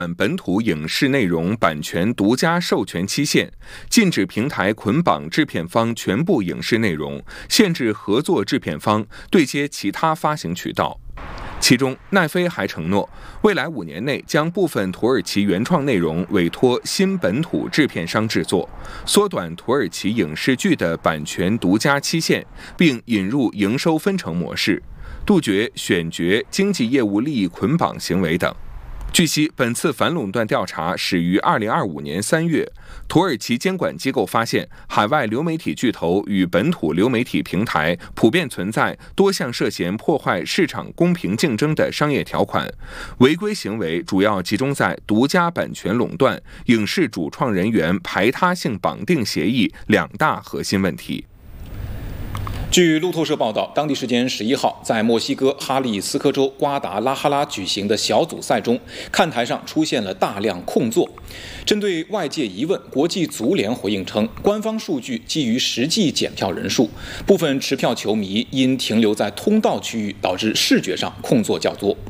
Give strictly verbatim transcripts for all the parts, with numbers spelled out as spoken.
本土影视内容版权独家授权期限，禁止平台捆绑制片方全部影视内容，限制合作制片方对接其他发行渠道。其中，奈飞还承诺，未来五年内将部分土耳其原创内容委托新本土制片商制作，缩短土耳其影视剧的版权独家期限，并引入营收分成模式，杜绝选角、经济业务利益捆绑行为等。据悉，本次反垄断调查始于二零二五年三月。土耳其监管机构发现，海外流媒体巨头与本土流媒体平台普遍存在多项涉嫌破坏市场公平竞争的商业条款，违规行为主要集中在独家版权垄断、影视主创人员排他性绑定协议两大核心问题。 据路透社报道，当地时间十一号，在墨西哥哈利斯科州瓜达拉哈拉举行的小组赛中，看台上出现了大量空座。针对外界疑问，国际足联回应称，官方数据基于实际检票人数，部分持票球迷因停留在通道区域，导致视觉上空座较多。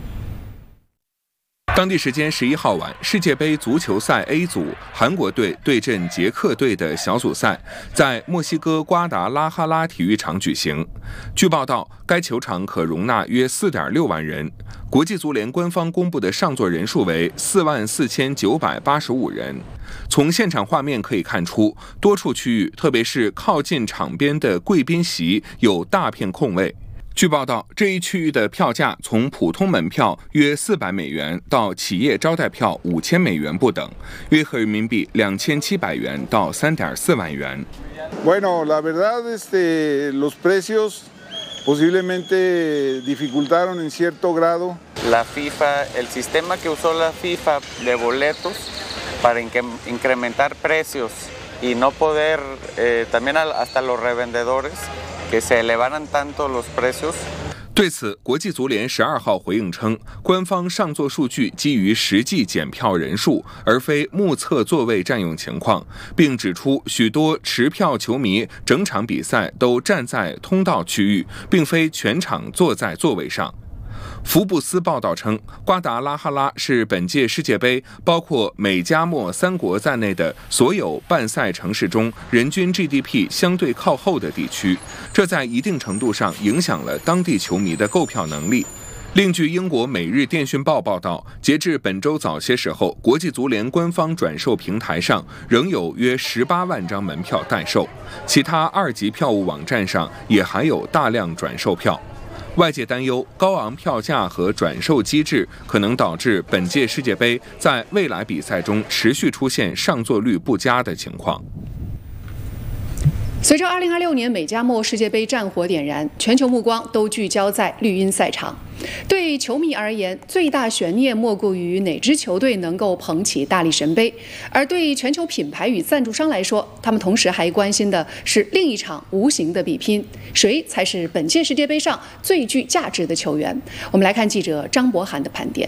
当地时间十一号晚，世界杯足球赛 A 组韩国队对阵捷克队的小组赛在墨西哥瓜达拉哈拉体育场举行。据报道，该球场可容纳约 四点六万人。国际足联官方公布的上座人数为四万四千九百八十五人。从现场画面可以看出，多处区域，特别是靠近场边的贵宾席有大片空位。据报道，这一区域的票价从普通门票约四百美元到企业招待票五千美元不等，约合人民币两千七百元到三点四万元。 Bueno, la verdad, este, los precios posiblemente dificultaron en cierto grado. La FIFA, el sistema que usó la FIFA de boletos para incrementar precios y no poder, eh, también hasta los revendedores.Que se elevaran tanto los precios。 对此，国际足联十二号回应称，官方上座数据基于实际检票人数，而非目测座位占用情况，并指出许多持票球迷整场比赛都站在通道区域，并非全场坐在座位上。福布斯报道称，瓜达拉哈拉是本届世界杯包括美加墨三国在内的所有办赛城市中人均 G D P 相对靠后的地区，这在一定程度上影响了当地球迷的购票能力。另据英国《每日电讯报》报道，截至本周早些时候，国际足联官方转售平台上仍有约十八万张门票待售，其他二级票务网站上也还有大量转售票。外界担忧高昂票价和转售机制可能导致本届世界杯在未来比赛中持续出现上座率不佳的情况。 随着二零二六年美加墨世界杯战火点燃，全球目光都聚焦在绿茵赛场。对球迷而言，最大悬念莫过于哪支球队能够捧起大力神杯；而对全球品牌与赞助商来说，他们同时还关心的是另一场无形的比拼：谁才是本届世界杯上最具价值的球员？我们来看记者张博涵的盘点。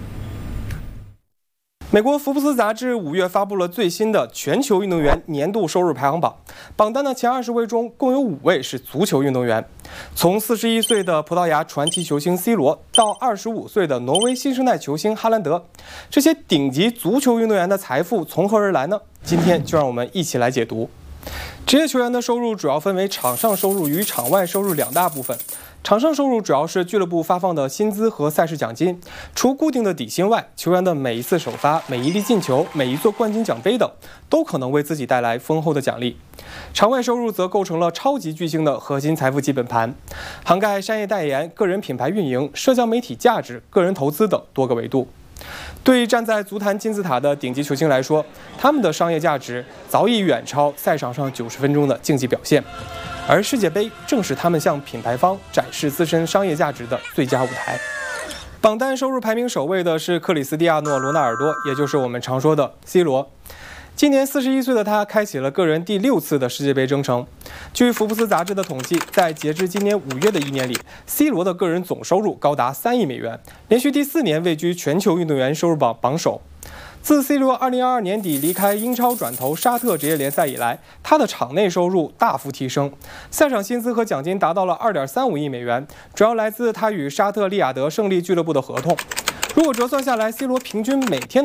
美国福布斯杂志五月发布了最新的全球运动员年度收入排行榜，榜单的前二十位中共有五位是足球运动员。从四十一岁的葡萄牙传奇球星 C 罗到二十五岁的挪威新生代球星哈兰德，这些顶级足球运动员的财富从何而来呢？今天就让我们一起来解读。职业球员的收入主要分为场上收入与场外收入两大部分。场上收入主要是俱乐部发放的薪资和赛事奖金，除固定的底薪外，球员的每一次首发、每一粒进球、每一座冠军奖杯等，都可能为自己带来丰厚的奖励。场外收入则构成了超级巨星的核心财富基本盘，涵盖商业代言、个人品牌运营、社交媒体价值、个人投资等多个维度。对站在足坛金字塔的顶级球星来说，他们的商业价值早已远超赛场上九十分钟的竞技表现。而世界杯正是他们向品牌方展示自身商业价值的最佳舞台。榜单收入排名首位的是克里斯蒂亚诺·罗纳尔多，也就是我们常说的 C 罗。今年四十一岁的他开启了个人第六次的世界杯征程。据福布斯杂志的统计，在截至今年五月的一年里 ，C 罗的个人总收入高达三亿美元，连续第四年位居全球运动员收入榜榜首。自 C 罗二零二二年底离开英超转投沙特职业联赛以来，他的场内收入大幅提升，赛场薪资和奖金达到了 二点三五亿美元，主要来自他与沙特利雅得胜利俱乐部的合同。 如果折算下来 ，C 罗平均每天